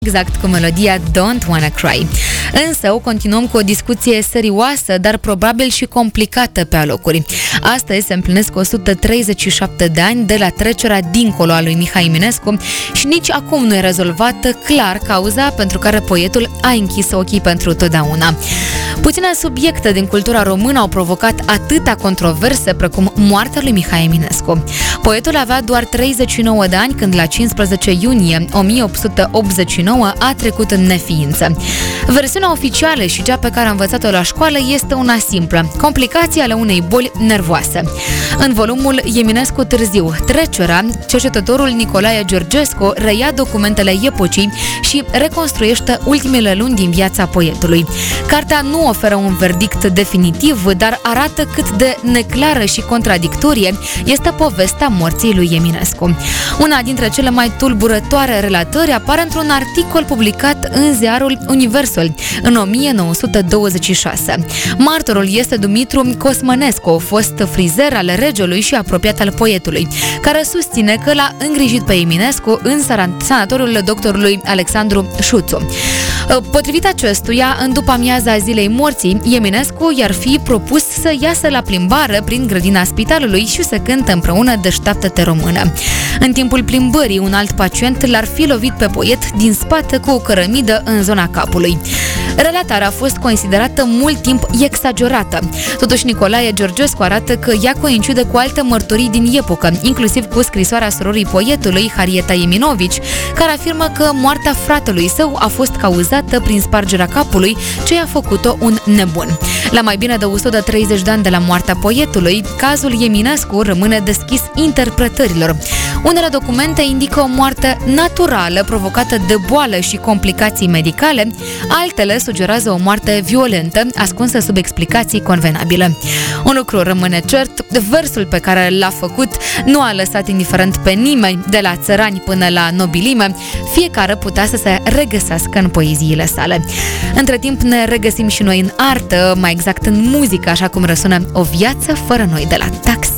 exact cu melodia Don't Wanna Cry. Însă o continuăm cu o discuție serioasă, dar probabil și complicată pe alocuri. Astăzi se împlinesc 137 de ani de la trecerea dincolo a lui Mihai Eminescu și nici acum nu e rezolvată clar cauza pentru care poetul a închis ochii pentru totdeauna. Puține subiecte din cultura română au provocat atâtea controverse precum moartea lui Mihai Eminescu. Poetul avea doar 39 de ani când la 15 iunie 1889 a trecut în neființă. Versiunea oficială și cea pe care a învățat-o la școală este una simplă: complicații ale unei boli nervoase. În volumul Eminescu târziu, Trecerea, cercetătorul Nicolae Georgescu reia documentele epocii și reconstruiește ultimele luni din viața poetului. Cartea nu oferă un verdict definitiv, dar arată cât de neclară și contradictorie este povestea morții lui Eminescu. Una dintre cele mai tulburătoare relatări apare într-un articol publicat în ziarul Universul în 1926. Martorul este Dumitru Cosmănescu, fost frizer al regelui și apropiat al poetului, care susține că l-a îngrijit pe Eminescu în sanatoriul doctorului Alexandru Șuțu. Potrivit acestuia, în după amiaza zilei morții, Eminescu i-ar fi propus să iasă la plimbare prin grădina spitalului și să cânte împreună Deșteaptă-te română. În timpul plimbării, un alt pacient l-ar fi lovit pe poet din spate cu o cărămidă în zona capului. Relatarea a fost considerată mult timp exagerată. Totuși, Nicolae Georgescu arată că ea coincide cu alte mărturii din epocă, inclusiv cu scrisoarea surorii poetului, Harieta Eminovici, care afirmă că moartea fratelui său a fost cauzată prin spargerea capului, ce i-a făcut-o un nebun. La mai bine de 130 de ani de la moartea poetului, cazul Eminescu rămâne deschis interpretărilor. Unele documente indică o moarte naturală provocată de boală și complicații medicale, altele sugerează o moarte violentă, ascunsă sub explicații convenabile. Un lucru rămâne cert: versul pe care l-a făcut nu a lăsat indiferent pe nimeni, de la țărani până la nobilime. Fiecare putea să se regăsească în poeziile sale. Între timp ne regăsim și noi în artă, mai exact în muzică, așa cum răsună O viață fără noi de la Taxi.